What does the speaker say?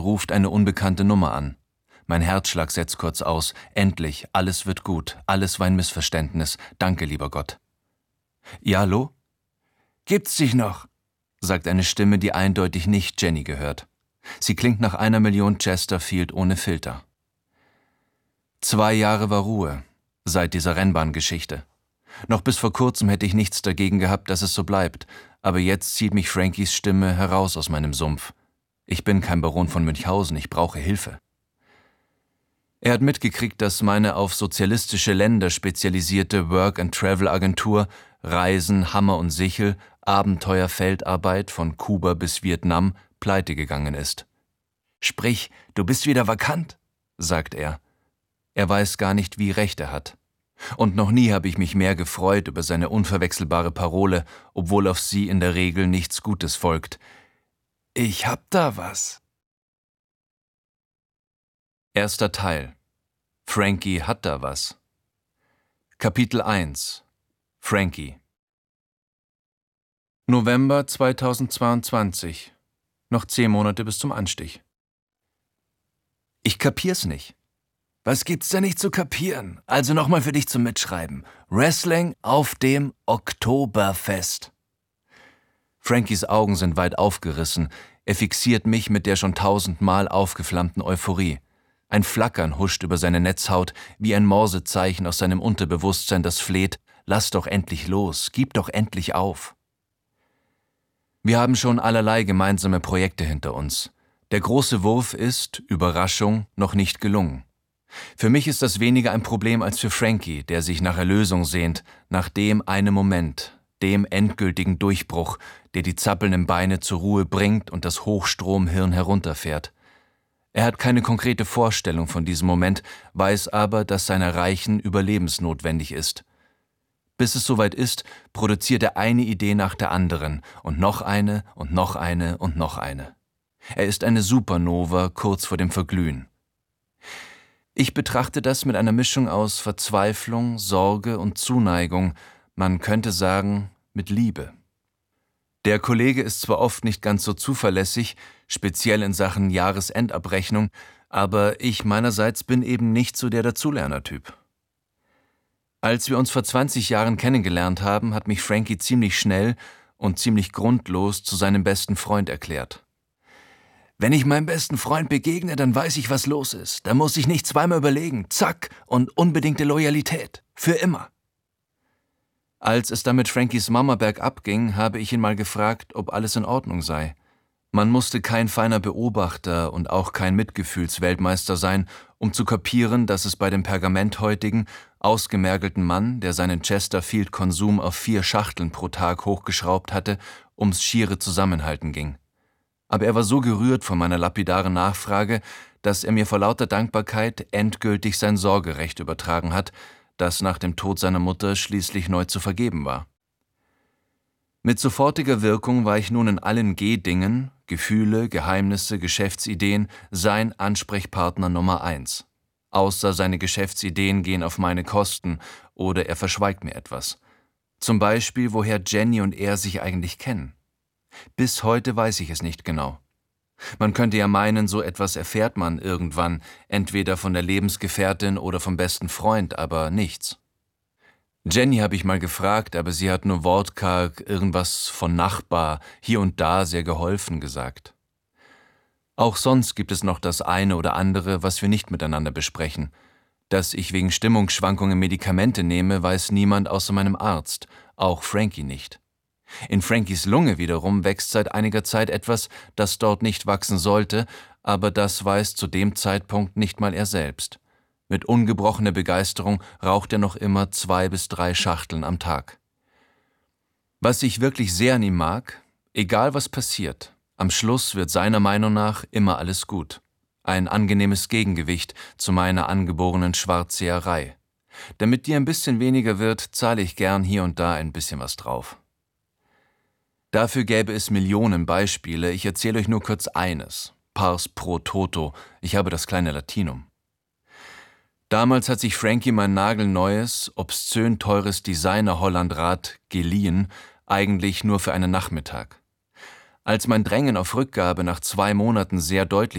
ruft eine unbekannte Nummer an. Mein Herzschlag setzt kurz aus. Endlich, alles wird gut, alles war ein Missverständnis. Danke, lieber Gott. Ja, hallo? Gibt's dich noch? Sagt eine Stimme, die eindeutig nicht Jenny gehört. Sie klingt nach 1 Million Chesterfield ohne Filter. 2 Jahre war Ruhe, seit dieser Rennbahngeschichte. Noch bis vor kurzem hätte ich nichts dagegen gehabt, dass es so bleibt, aber jetzt zieht mich Frankies Stimme heraus aus meinem Sumpf. Ich bin kein Baron von Münchhausen, ich brauche Hilfe. Er hat mitgekriegt, dass meine auf sozialistische Länder spezialisierte Work-and-Travel-Agentur Reisen, Hammer und Sichel, Abenteuer-Feldarbeit von Kuba bis Vietnam pleite gegangen ist. Sprich, du bist wieder vakant, sagt er. Er weiß gar nicht, wie recht er hat. Und noch nie habe ich mich mehr gefreut über seine unverwechselbare Parole, obwohl auf sie in der Regel nichts Gutes folgt. Ich hab da was. 1. Teil. Frankie hat da was. Kapitel 1. Frankie. November 2022. Noch 10 Monate bis zum Anstich. Ich kapier's nicht. Was gibt's da nicht zu kapieren? Also nochmal für dich zum Mitschreiben. Wrestling auf dem Oktoberfest. Frankies Augen sind weit aufgerissen. Er fixiert mich mit der schon 1000-mal aufgeflammten Euphorie. Ein Flackern huscht über seine Netzhaut, wie ein Morsezeichen aus seinem Unterbewusstsein, das fleht: Lass doch endlich los, gib doch endlich auf. Wir haben schon allerlei gemeinsame Projekte hinter uns. Der große Wurf ist, Überraschung, noch nicht gelungen. Für mich ist das weniger ein Problem als für Frankie, der sich nach Erlösung sehnt, nach dem einen Moment, dem endgültigen Durchbruch, der die zappelnden Beine zur Ruhe bringt und das Hochstromhirn herunterfährt. Er hat keine konkrete Vorstellung von diesem Moment, weiß aber, dass sein Erreichen überlebensnotwendig ist. Bis es soweit ist, produziert er eine Idee nach der anderen und noch eine und noch eine und noch eine. Er ist eine Supernova kurz vor dem Verglühen. Ich betrachte das mit einer Mischung aus Verzweiflung, Sorge und Zuneigung, man könnte sagen, mit Liebe. Der Kollege ist zwar oft nicht ganz so zuverlässig, speziell in Sachen Jahresendabrechnung, aber ich meinerseits bin eben nicht so der Dazulernertyp. Als wir uns vor 20 Jahren kennengelernt haben, hat mich Frankie ziemlich schnell und ziemlich grundlos zu seinem besten Freund erklärt. Wenn ich meinem besten Freund begegne, dann weiß ich, was los ist. Da muss ich nicht zweimal überlegen. Zack, und unbedingte Loyalität. Für immer. Als es dann mit Frankies Mama bergab ging, habe ich ihn mal gefragt, ob alles in Ordnung sei. Man musste kein feiner Beobachter und auch kein Mitgefühlsweltmeister sein, um zu kapieren, dass es bei dem pergamenthäutigen, ausgemergelten Mann, der seinen Chesterfield-Konsum auf 4 Schachteln pro Tag hochgeschraubt hatte, ums schiere Zusammenhalten ging. Aber er war so gerührt von meiner lapidaren Nachfrage, dass er mir vor lauter Dankbarkeit endgültig sein Sorgerecht übertragen hat, das nach dem Tod seiner Mutter schließlich neu zu vergeben war. Mit sofortiger Wirkung war ich nun in allen G-Dingen, Gefühle, Geheimnisse, Geschäftsideen, sein Ansprechpartner Nummer 1. Außer seine Geschäftsideen gehen auf meine Kosten oder er verschweigt mir etwas. Zum Beispiel, woher Jenny und er sich eigentlich kennen. Bis heute weiß ich es nicht genau. Man könnte ja meinen, so etwas erfährt man irgendwann, entweder von der Lebensgefährtin oder vom besten Freund, aber nichts. Jenny habe ich mal gefragt, aber sie hat nur wortkarg irgendwas von Nachbar, hier und da sehr geholfen gesagt. Auch sonst gibt es noch das eine oder andere, was wir nicht miteinander besprechen. Dass ich wegen Stimmungsschwankungen Medikamente nehme, weiß niemand außer meinem Arzt, auch Frankie nicht. In Frankies Lunge wiederum wächst seit einiger Zeit etwas, das dort nicht wachsen sollte, aber das weiß zu dem Zeitpunkt nicht mal er selbst. Mit ungebrochener Begeisterung raucht er noch immer 2 bis 3 Schachteln am Tag. Was ich wirklich sehr an ihm mag, egal was passiert, am Schluss wird seiner Meinung nach immer alles gut. Ein angenehmes Gegengewicht zu meiner angeborenen Schwarzseherei. Damit die ein bisschen weniger wird, zahle ich gern hier und da ein bisschen was drauf. Dafür gäbe es Millionen Beispiele, ich erzähle euch nur kurz eines. Pars pro toto, ich habe das kleine Latinum. Damals hat sich Frankie mein nagelneues, obszön teures Designer-Hollandrad geliehen, eigentlich nur für einen Nachmittag. Als mein Drängen auf Rückgabe nach 2 Monaten sehr deutlich